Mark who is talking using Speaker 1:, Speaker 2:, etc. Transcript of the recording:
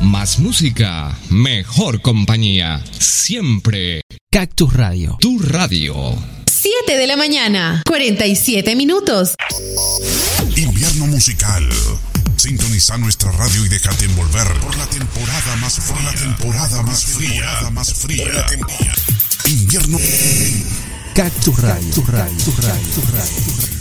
Speaker 1: Más música, mejor compañía. Siempre.
Speaker 2: Cactus Radio.
Speaker 1: Tu radio.
Speaker 3: 7 de la mañana, 47 minutos.
Speaker 4: Invierno musical. Sintoniza nuestra radio y déjate envolver por la temporada más fría. Invierno.
Speaker 2: Cactus Radio.